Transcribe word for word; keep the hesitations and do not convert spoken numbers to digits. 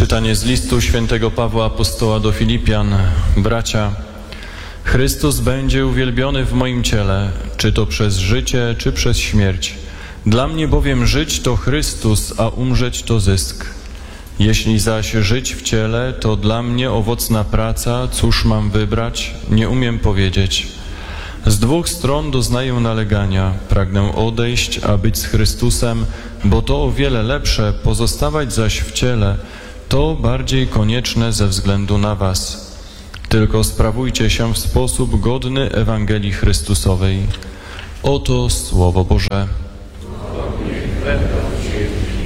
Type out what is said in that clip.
Czytanie z listu świętego Pawła Apostoła do Filipian. Bracia, Chrystus będzie uwielbiony w moim ciele, czy to przez życie, czy przez śmierć. Dla mnie bowiem żyć to Chrystus, a umrzeć to zysk. Jeśli zaś żyć w ciele, to dla mnie owocna praca, cóż mam wybrać, nie umiem powiedzieć. Z dwóch stron doznaję nalegania, pragnę odejść, a być z Chrystusem, bo to o wiele lepsze, pozostawać zaś w ciele, to bardziej konieczne ze względu na was. Tylko sprawujcie się w sposób godny Ewangelii Chrystusowej. Oto Słowo Boże.